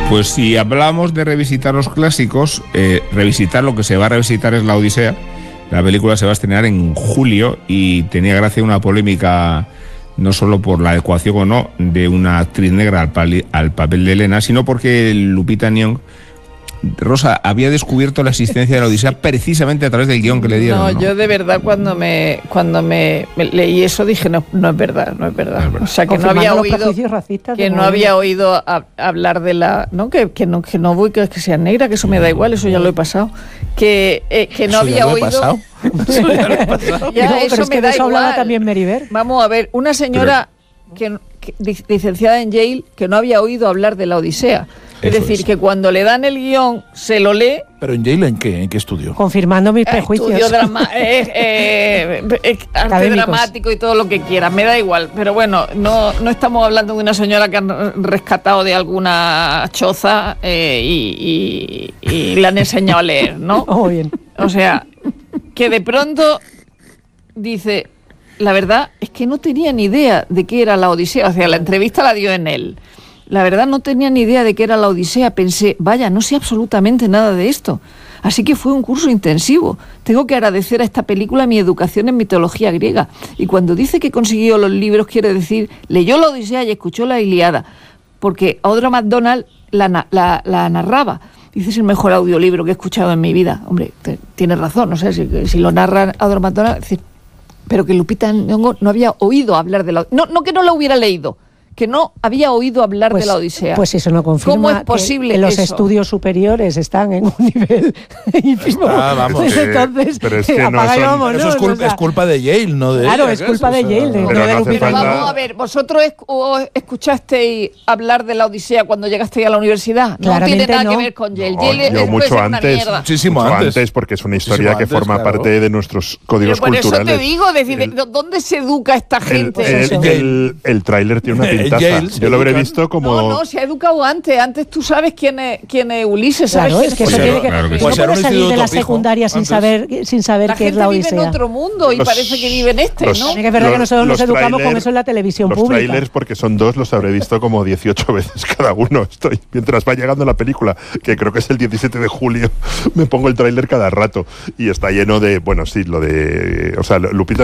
Pues si hablamos de revisitar los clásicos, revisitar lo que se va a revisitar es La Odisea. La película se va a estrenar en julio y tenía gracia una polémica, no solo por la adecuación o no de una actriz negra al papel de Helena, sino porque Lupita Nyong'o, Rosa, había descubierto la existencia de La Odisea precisamente a través del guión que le dieron. No, yo de verdad cuando me leí eso dije no es verdad. O sea, que no había oído hablar de la, no que no voy que sea negra, que eso me da igual, eso ya lo he pasado. Que no había oído. Eso ya lo he pasado. Ya, eso me da igual. Hablaba también Meribel. Vamos a ver, una señora que licenciada en Yale que no había oído hablar de La Odisea. Es decir, que cuando le dan el guión, se lo lee. ¿Pero en Yale en qué estudió? Confirmando mis prejuicios. Arte dramático y todo lo que quiera, me da igual. Pero bueno, no estamos hablando de una señora que han rescatado de alguna choza y le han enseñado a leer, ¿no? Oh, bien. O sea, que de pronto dice, la verdad es que no tenía ni idea de qué era La Odisea. O sea, la entrevista la dio en él. La verdad no tenía ni idea de qué era La Odisea. Pensé, vaya, no sé absolutamente nada de esto. Así que fue un curso intensivo. Tengo que agradecer a esta película mi educación en mitología griega. Y cuando dice que consiguió los libros, quiere decir, leyó La Odisea y escuchó la Ilíada. Porque Audra McDonald la narraba. Dice, es el mejor audiolibro que he escuchado en mi vida. Hombre, tienes razón, no sé, si lo narra Audra McDonald, decir, pero que Lupita Nyong'o no había oído hablar de la Odisea. No que no la hubiera leído, que no había oído hablar de La Odisea. Pues eso no confirma. ¿Cómo es posible que los eso? Estudios superiores están en un nivel ínfimo. Vamos, pues entonces, pero es que apaga y vámonos, eso es culpa de Yale, no de Claro, ella, es culpa de Yale. Pero vamos a ver, ¿vosotros escuchasteis hablar de La Odisea cuando llegasteis a la universidad? No tiene nada que ver con Yale. Yale yo mucho antes, muchísimo antes, porque es una historia que forma claro. parte de nuestros códigos por culturales. Eso te digo, decir, ¿dónde se educa esta gente? El tráiler tiene una pintaza. Yo lo habré visto como... No, se ha educado antes. Antes tú sabes quién es Ulises. Claro, ¿sabes es que quién eso tiene que... Claro que no sí. puedes salir de la secundaria sin saber qué es la La gente vive en Odisea. otro mundo y parece que vive en este, ¿no? Es verdad que nosotros nos educamos con eso en la televisión pública. Los trailers, porque son dos, los habré visto como 18 veces cada uno. Mientras va llegando la película, que creo que es el 17 de julio, me pongo el tráiler cada rato. Y está lleno de... Bueno, sí, lo de... O sea, Lupita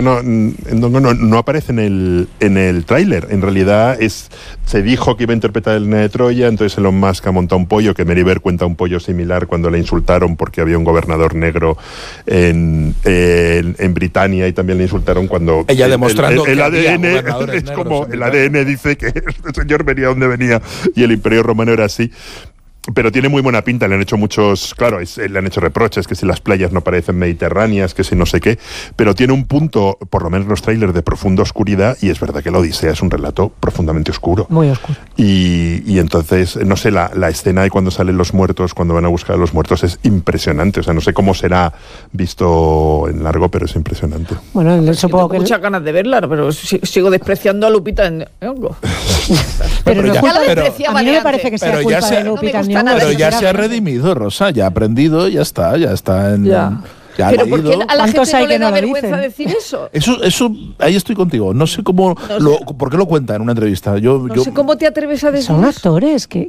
no aparece en el tráiler. En realidad se dijo que iba a interpretar Helena de Troya, entonces Elon Musk ha montado un pollo, que Meribel cuenta un pollo similar cuando le insultaron porque había un gobernador negro en Britania, y también le insultaron cuando... Ella demostrando el que ADN había es como el ADN dice que el señor venía donde venía y el Imperio Romano era así. Pero tiene muy buena pinta, le han hecho le han hecho reproches, que si las playas no parecen mediterráneas, que si no sé qué, pero tiene un punto, por lo menos los trailers, de profunda oscuridad, y es verdad que La Odisea es un relato profundamente oscuro. Muy oscuro. Y entonces, no sé, la escena de cuando salen los muertos, cuando van a buscar a los muertos, es impresionante. O sea, no sé cómo será visto en largo, pero es impresionante. Bueno, supongo que... muchas ganas de verla, pero sigo despreciando a Lupita Nyong'o. Pero ya a mí no me parece que sea culpa de Lupita Nyong'o. Pero ya se ha redimido, Rosa, ya ha aprendido, ya está en... Ya. Ya pero ¿por qué a la gente hay no que le da no lo vergüenza dicen? decir eso? Eso, ahí estoy contigo. No sé cómo, por qué lo cuenta en una entrevista. No sé cómo te atreves a decir Son eso. actores que...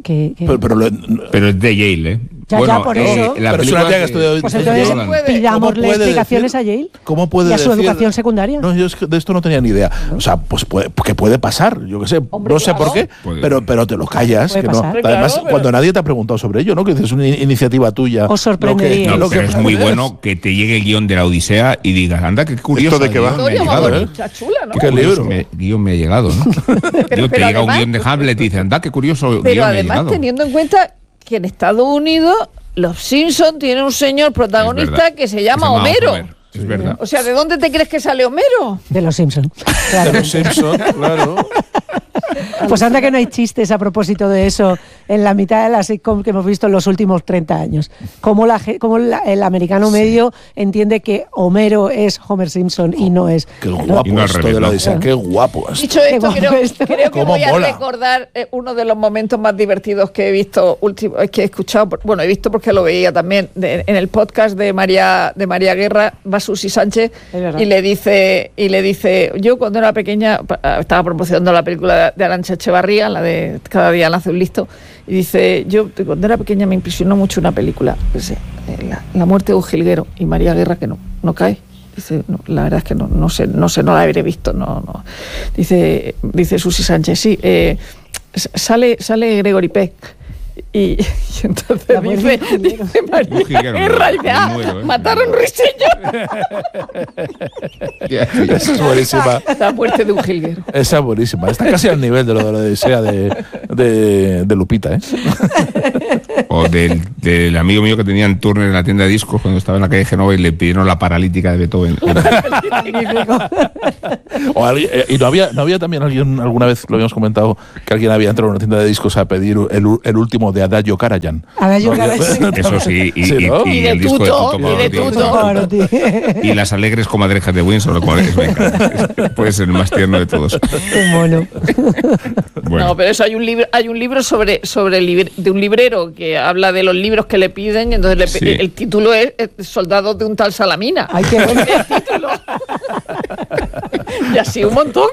Pero es de Yale, ¿eh? Ya, por eso. Pero es una tía que estudió... Pues entonces pidámosle explicaciones a Yale ¿Cómo puede y a su decir? educación secundaria. No, yo es que de esto no tenía ni idea. O sea, pues que puede pasar, yo qué sé. Hombre, no sé claro. por qué, pero te lo callas. Puede Que no. pasar. Además, Claro, cuando nadie te ha preguntado sobre ello, ¿no? Que es una iniciativa tuya. Os sorprendería. No, lo pero que es muy puedes. bueno que te llegue el guión de La Odisea y digas, anda, qué curioso. ¿Esto de qué va? Me ha Historia, llegado, vamos, ¿eh? mucha chula, ¿no? ¿Qué libro? Guión me ha llegado, ¿no? Te llega un además- guión de Hamlet y dices, anda, qué curioso Pero guión me ha además llegado. teniendo en cuenta que en Estados Unidos los Simpsons tienen un señor Es protagonista verdad. que se llama Se llama Homero. Homer, es verdad. O sea, ¿de dónde te crees que sale Homero? De los Simpsons. De los Simpsons, claro. Pues anda que no hay chistes a propósito de eso en la mitad de la sitcom que hemos visto en los últimos 30 años. Cómo el americano medio entiende que Homero es Homer Simpson y no es... Qué Y guapo no al esto revés, de La ¿no? Odisea. Qué guapo esto. Dicho esto, Qué creo, guapo esto. creo que Cómo voy a mola. recordar uno de los momentos más divertidos que he visto, que he escuchado, bueno, he visto porque lo veía también, en el podcast de María Guerra, va Susi Sánchez Es verdad. y le dice, yo cuando era pequeña estaba promocionando la película de Arantxa Echevarría, la de Cada día nace un listo, y dice, yo cuando era pequeña me impresionó mucho una película, pues, la muerte de un jilguero, y María Guerra, que no cae. Dice, no, la verdad es que no sé, no la habré visto, no. Dice Susi Sánchez, sí, sale Gregory Peck. Y entonces dice María Guerra, mataron ruiseños. Esa es buenísima. La muerte de un jilguero. Esa es buenísima. Está casi al nivel de lo de la Odisea de Lupita, ¿eh? O del amigo mío que tenía en Turner en la tienda de discos cuando estaba en la calle Genova y le pidieron la paralítica de Beethoven. Y no había también alguien, alguna vez lo habíamos comentado, que alguien había entrado en una tienda de discos a pedir el último de Adagio Karajan. Eso sí, y el disco de Tuto Pavarotti. Y las alegres comadrejas de Windsor, lo cual me encanta. Puede ser el más tierno de todos. Qué mono. Bueno. No, pero eso hay un libro sobre de un librero que habla de los libros que le piden, y entonces el título es Soldados de un tal Salamina. Ay, qué bueno. El título. Y así un montón.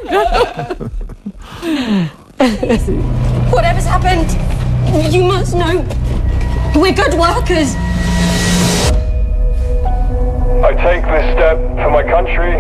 Whatever's happened, you must know we're good workers. I take this step for my country,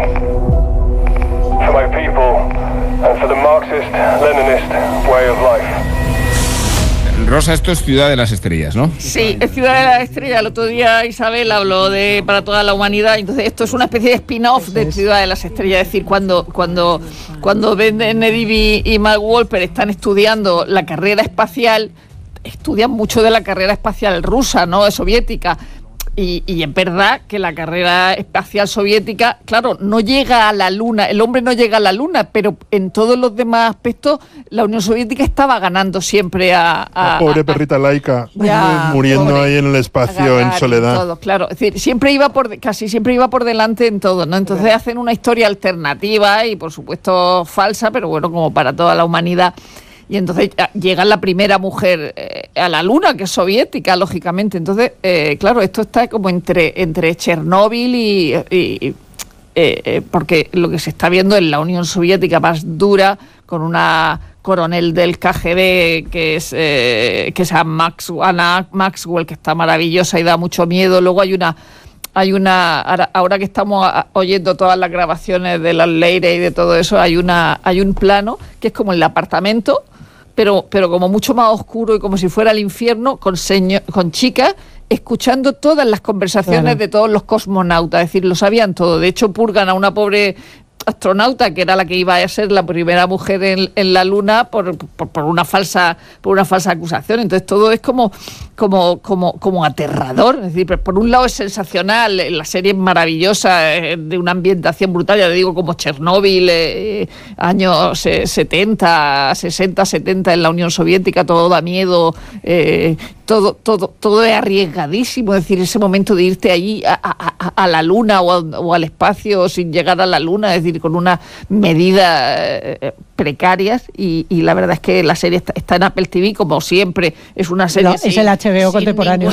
for my people, and for the Marxist-Leninist way of life. Rosa, esto es Ciudad de las Estrellas, ¿no? Sí, es Ciudad de las Estrellas. El otro día Isabel habló de Para toda la humanidad. Entonces esto es una especie de spin-off de Ciudad de las Estrellas. Es decir, cuando Ben Nedivi y Mark Wolper están estudiando la carrera espacial, estudian mucho de la carrera espacial rusa, ¿no? Soviética. Y es verdad que la carrera espacial soviética, claro, no llega a la Luna, el hombre no llega a la Luna, pero en todos los demás aspectos la Unión Soviética estaba ganando siempre a pobre perrita laica, ya, muriendo pobre, ahí en el espacio, en soledad. Todo, claro, es decir, casi siempre iba por delante en todo, ¿no? Entonces hacen una historia alternativa y por supuesto falsa, pero bueno, como para toda la humanidad. Y entonces llega la primera mujer a la Luna, que es soviética, lógicamente. Entonces, claro, esto está como entre Chernóbil y porque lo que se está viendo en la Unión Soviética más dura, con una coronel del KGB que es Anna Maxwell, que está maravillosa y da mucho miedo. Luego ahora que estamos oyendo todas las grabaciones de las Leire y de todo eso, hay un plano que es como el apartamento, pero como mucho más oscuro y como si fuera el infierno, con chicas escuchando todas las conversaciones de todos los cosmonautas. Es decir, lo sabían todo. De hecho, purgan a una pobre astronauta que era la que iba a ser la primera mujer en la Luna por una falsa acusación. Entonces todo es como aterrador. Es decir, por un lado es sensacional, la serie es maravillosa, de una ambientación brutal, ya le digo, como Chernóbil, años 60, 70 en la Unión Soviética, todo da miedo, todo es arriesgadísimo. Es decir, ese momento de irte allí a la Luna o al espacio sin llegar a la Luna, es decir, con unas medidas precarias, y la verdad es que la serie está en Apple TV, como siempre. Es una serie... No, es el HBO contemporáneo.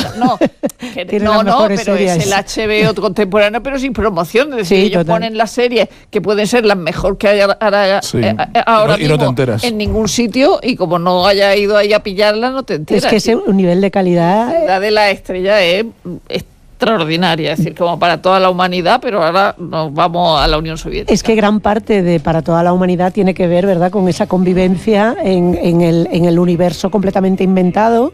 Pero series. Es el HBO contemporáneo, pero sin promoción. Es decir, sí, ellos ponen las series que pueden ser las mejor que haya ahora mismo, no te enteras en ningún sitio, y como no haya ido ahí a pillarla, no te enteras. Es que ese nivel de calidad... La de la estrella es extraordinaria, es decir, como para toda la humanidad, pero ahora nos vamos a la Unión Soviética. Es que gran parte de Para toda la humanidad tiene que ver, ¿verdad?, con esa convivencia en el universo completamente inventado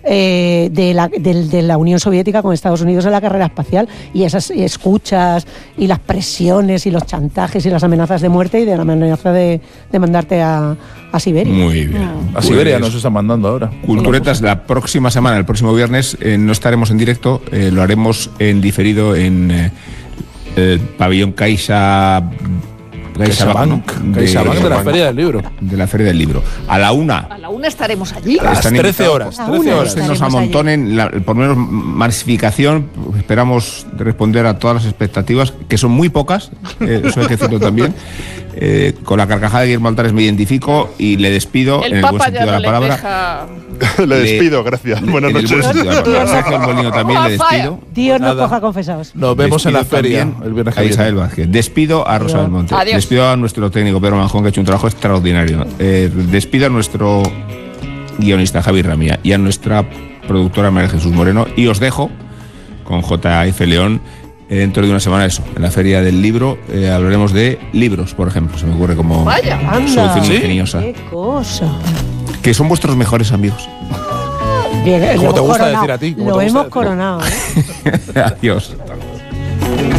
de la Unión Soviética con Estados Unidos en la carrera espacial, y esas escuchas y las presiones y los chantajes y las amenazas de muerte y de la amenaza de mandarte a Siberia. Muy bien. A Siberia nos están mandando ahora. Culturetas, la próxima semana, el próximo viernes, no estaremos en directo, lo haremos en diferido en el pabellón CaixaBank de la Feria del Libro. De la Feria del Libro. A la 1. la 1 estaremos allí. A las Están 13 invitados. horas. A 13 una horas. Que nos Estaremos amontonen, por lo menos masificación. Esperamos responder a todas las expectativas, que son muy pocas, eso hay que decirlo también. Con la carcajada de Guillermo Altares me identifico y le despido en El el buen Papa sentido ya de no la le palabra. deja... Le despido, gracias. Buenas En el buen noches. sentido de la palabra. Sergio Molino también le despido. Dios nos Nada. coja confesados. Nos vemos en la Despido feria también el viernes que a viene. Isabel Vázquez. Despido a Rosa del Monte. Adiós. Despido a nuestro técnico Pedro Manjón, que ha hecho un trabajo extraordinario. Despido a nuestro guionista Javi Ramía y a nuestra productora María Jesús Moreno. Y os dejo con J.F. León. Dentro de una semana, eso, en la Feria del Libro, hablaremos de libros, por ejemplo. Se me ocurre como Vaya. Anda. solución ¿Sí? ingeniosa. Qué cosa. Que son vuestros mejores amigos. Bien, Como lo te hemos gusta coronado. decir a ti, como Lo te gusta hemos decir. coronado. Adiós.